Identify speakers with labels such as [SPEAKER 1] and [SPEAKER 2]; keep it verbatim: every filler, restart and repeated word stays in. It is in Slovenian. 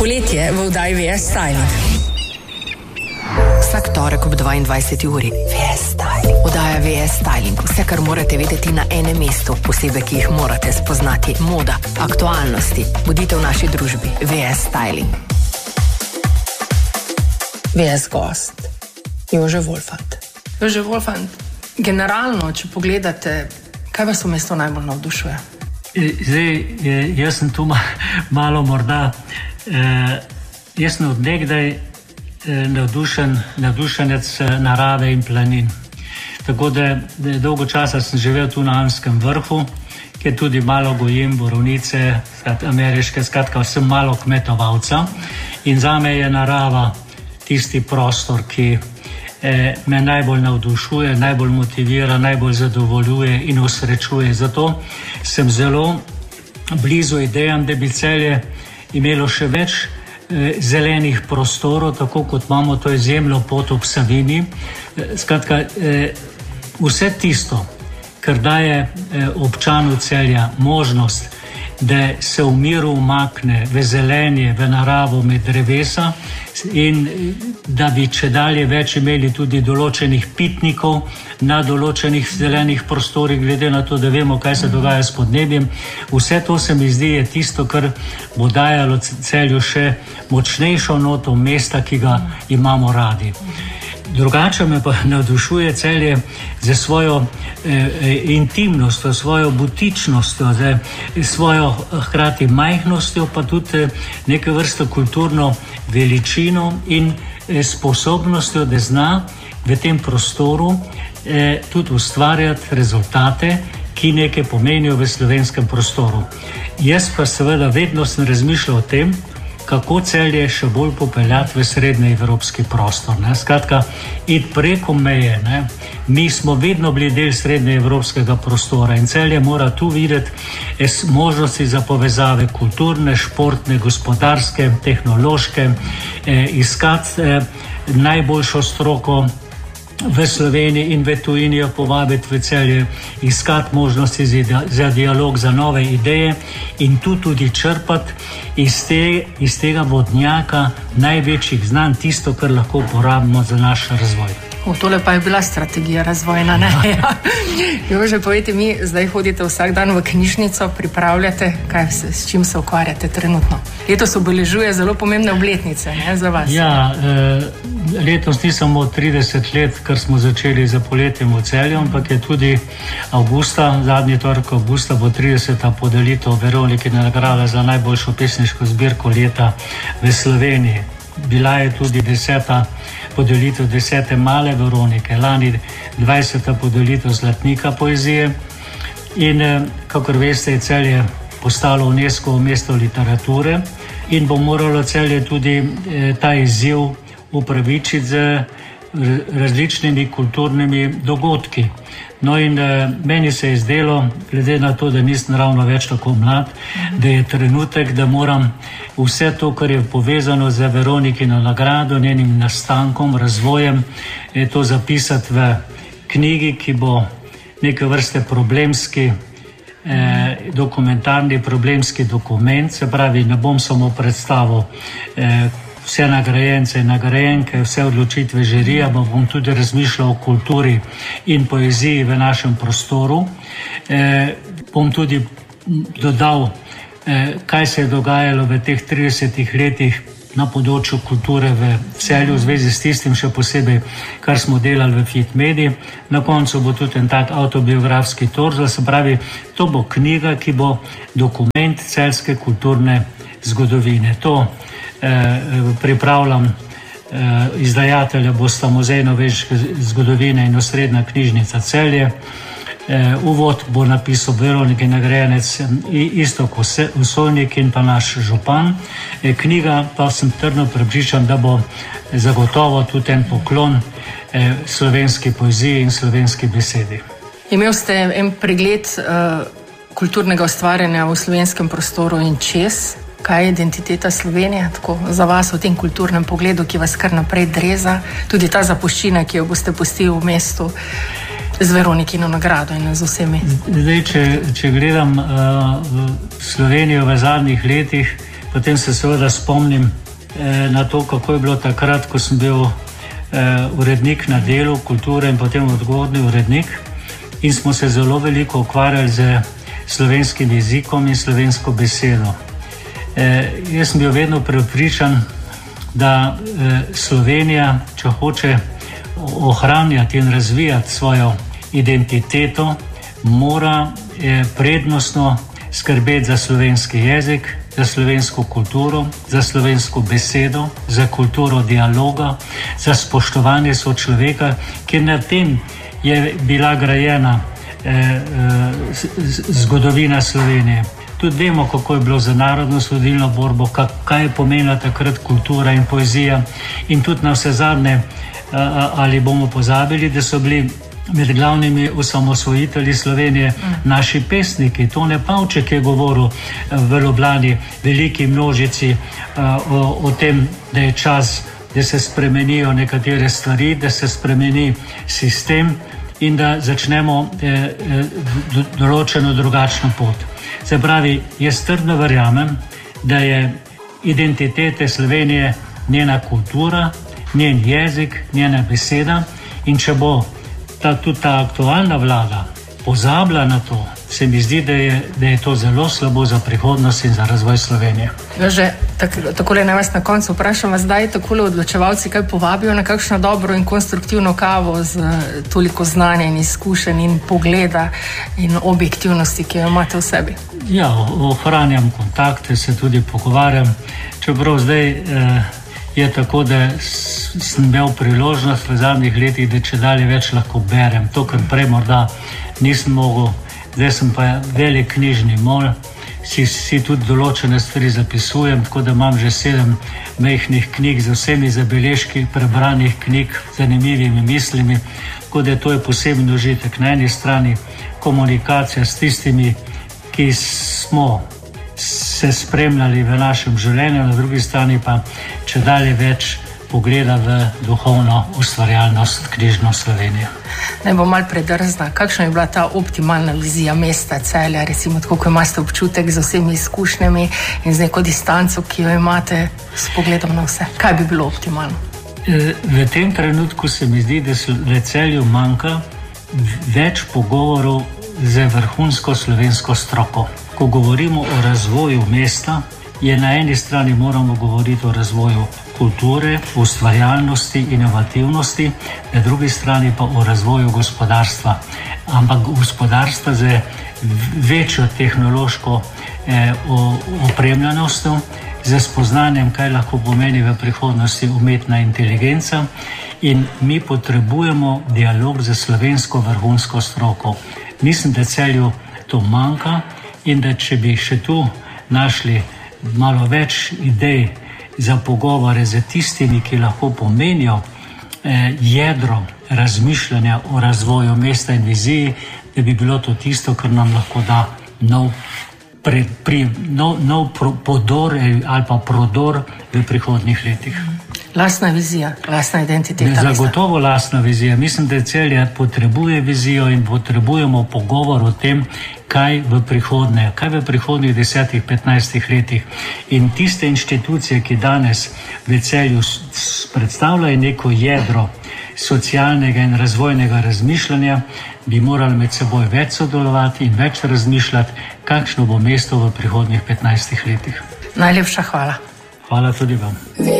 [SPEAKER 1] Poletje v oddaji V S Styling.
[SPEAKER 2] Vsak torek ob dvaindvajseti uri. V S Styling. Oddaja V S Styling. Vse, kar morate vedeti na enem mestu. Posebej, ki jih morate spoznati. Moda, aktualnosti. Bodite v naši družbi. V S Styling.
[SPEAKER 1] V S gost. Jože Wolfant. Jože Wolfant, generalno, če pogledate, kaj vas v mestu najbolj navdušuje?
[SPEAKER 3] Zdaj, jaz sem tu malo morda, eh, jaz sem od nekdaj eh, navdušen, navdušenec narave in planin. Tako da, da dolgo časa sem živel tu na Amskem vrhu, kjer tudi malo gojim borovnice, ameriške, skratka, sem malo kmetovalca in zame je narava tisti prostor, ki eh, me najbolj navdušuje, najbolj motivira, najbolj zadovoljuje in osrečuje. Zato sem zelo blizu idejam, da bi Celje imelo še več eh, zelenih prostorov, tako kot imamo to izjemno pot ob Savinji. Eh, skratka, eh, vse tisto, kar daje eh, občanu Celja možnost, da se v miru umakne v zelenje, v naravo med drevesa in da bi če dalje več imeli tudi določenih pitnikov na določenih zelenih prostorih, glede na to, da vemo, kaj se dogaja s podnebjem. Vse to se mi zdi je tisto, kar bo dajalo Celju še močnejšo noto mesta, ki ga imamo radi. Drugače me pa navdušuje Celje za svojo eh, intimnostjo, svojo butičnostjo, za svojo hkrati majhnostjo, pa tudi neke vrste kulturno veličino in eh, sposobnostjo, da zna v tem prostoru eh, tudi ustvarjati rezultate, ki nekaj pomenijo v slovenskem prostoru. Jaz pa seveda vedno sem razmišljal o tem, kako Celje še bolj popeljati v srednjeevropski prostor. Ne? Skratka, iti preko meje. Ne? Mi smo vedno bili del srednjeevropskega prostora in Celje mora tu videti možnosti za povezave kulturne, športne, gospodarske, tehnološke, eh, iskati eh, najboljšo stroko v Sloveniji in v tujini jo povabiti v Celje, iskati možnosti za dialog, za nove ideje in tu tudi črpati iz, te, iz tega vodnjaka največjih znanj, tisto, kar lahko uporabimo za naš razvoj.
[SPEAKER 1] O, tole pa je bila strategija razvojna, ne? Ja. Jože, povejte mi, zdaj hodite vsak dan v knjižnico, pripravljate, kaj se, s čim se ukvarjate trenutno? Letos obeležuje zelo pomembne obletnice, ne, za vas.
[SPEAKER 3] Ja, eh, letos ni samo trideset let, kar smo začeli za poletjem v Celju, ampak je tudi avgusta, zadnji torek avgusta bo trideseta podelitev Veronikine nagrade za najboljšo pesniško zbirko leta v Sloveniji. Bila je tudi deseta podelitev desete male Veronike, lani dvajseta podelitev Zlatnika poezije in, kakor veste, je Celje postalo UNESCO mesto literature in bo moralo Celje tudi eh, ta izziv upravičiti z različnimi kulturnimi dogodki. No in eh, meni se je zdelo, glede na to, da nisem ravno več tako mlad, da je trenutek, da moram vse to, kar je povezano z Veronikino nagrado, njenim nastankom, razvojem, je to zapisati v knjigi, ki bo neke vrste problemski, eh, dokumentarni problemski dokument, se pravi, ne bom samo predstavil eh, vse nagrajence in nagrajenke, vse odločitve žirija, bom tudi razmišljal o kulturi in poeziji v našem prostoru. Eh, bom tudi dodal, eh, kaj se je dogajalo v teh tridesetih letih na področju kulture v Celju, v zvezi s tistim še posebej, kar smo delali v Fitmedi. Na koncu bo tudi en tak autobiografski torzo, se pravi, to bo knjiga, ki bo dokument celjske kulturne zgodovine. To pripravljam eh, izdajatelja bosta Muzej novejše zgodovine in Osrednja knjižnica Celje. Eh, uvod bo napisal Veronikov nagrajenec Iztok Usolnik in pa naš župan. Eh, knjiga pa sem trdno prepričan, da bo zagotovo tudi en poklon eh, slovenski poeziji in slovenski besedi.
[SPEAKER 1] Imel ste en pregled uh, kulturnega ustvarjanja v slovenskem prostoru in čez. Kaj je identiteta Slovenije, tako za vas v tem kulturnem pogledu, ki vas kar naprej dreza, tudi ta zapuščina, ki jo boste pustili v mestu z Veronikino nagrado in z vsemi?
[SPEAKER 3] Zdaj, če, če gledam uh, Slovenijo v zadnjih letih, Potem se seveda spomnim eh, na to, kako je bilo takrat, ko sem bil eh, urednik na Delu kulture in potem odgovorni urednik in smo se zelo veliko ukvarjali z slovenskim jezikom in slovensko besedo. Eh, jaz sem bil vedno prepričan, da eh, Slovenija, če hoče ohranjati in razvijati svojo identiteto, mora eh, prednostno skrbeti za slovenski jezik, za slovensko kulturo, za slovensko besedo, za kulturo dialoga, za spoštovanje sočloveka, ker na tem je bila grajena eh, eh, zgodovina Slovenije. Tudi vemo, kako je bilo za narodno-osvobodilno borbo, kaj je pomenila takrat kultura in poezija in tudi na vse zadnje, ali bomo pozabili, da so bili med glavnimi osamosvojitelji Slovenije naši pesniki. Tone Pavček je govoril v Ljubljani veliki množici o, o tem, da je čas, da se spremenijo nekatere stvari, da se spremeni sistem in da začnemo eh, eh, določeno drugačno pot. Se pravi, jaz trdno verjamem, da je identitete Slovenije njena kultura, njen jezik, njena beseda in če bo ta, tudi ta aktualna vlada pozabila na to, se mi zdi, da je, da je to zelo slabo za prihodnost in za razvoj Slovenije.
[SPEAKER 1] Že tak, takole naj vas na koncu vprašam, vas zdaj takole odločevalci kaj povabijo na kakšno dobro in konstruktivno kavo z toliko znanja in izkušenj in pogleda in objektivnosti, ki jo imate v sebi?
[SPEAKER 3] Ja, ohranjam kontakte, se tudi pogovarjam, čeprav zdaj eh, je tako, da sem imel priložnost v zadnjih letih, da če dalje več lahko berem. To, kar prej morda nisem mogel, zdaj sem pa velik knjižni mol, si, si tudi določene stvari zapisujem, tako da imam že sedem mehkih knjig z vsemi zabeležki, prebranih knjig, zanimivimi mislimi, tako da to je poseben užitek. Na eni strani komunikacija s tistimi, ki smo se spremljali v našem življenju, na drugi strani pa če dalje več pogleda v duhovno ustvarjalnost knjižno Slovenijo.
[SPEAKER 1] Naj bom malo predrzna. Kakšna je bila ta optimalna vizija mesta Celja, recimo tako, ko imate občutek z vsemi izkušnjami in z neko distanco, ki jo imate s pogledom na vse? Kaj bi bilo optimalno?
[SPEAKER 3] V tem trenutku se mi zdi, da v Celju manjka več pogovorov z vrhunsko slovensko stroko. Ko govorimo o razvoju mesta, je na eni strani moramo govoriti o razvoju kulture, ustvarjalnosti, inovativnosti, na drugi strani pa o razvoju gospodarstva. Ampak gospodarstva z večjo tehnološko eh, opremljenostjo, z spoznanjem, kaj lahko pomeni v prihodnosti umetna inteligenca, in mi potrebujemo dialog z slovensko vrhunsko stroko. Mislim, da Celju to manjka in da če bi še tu našli malo več idej za pogovore z tistimi, ki lahko pomenijo eh, jedro razmišljanja o razvoju mesta in viziji, da bi bilo to tisto, kar nam lahko da nov, pre, pri, nov, nov pro, podor ali pa prodor v prihodnjih letih.
[SPEAKER 1] Lastna vizija, lastna identiteta.
[SPEAKER 3] Zagotovo lastna vizija. Mislim, da Celje potrebuje vizijo in potrebujemo pogovor o tem, kaj v prihodnje, kaj v prihodnjih desetih, petnajstih letih. In tiste inštitucije, ki danes v Celju predstavljajo neko jedro socialnega in razvojnega razmišljanja, bi morali med seboj več sodelovati in več razmišljati, kakšno bo mesto v prihodnjih petnajstih letih.
[SPEAKER 1] Najlepša hvala.
[SPEAKER 3] Hvala tudi vam.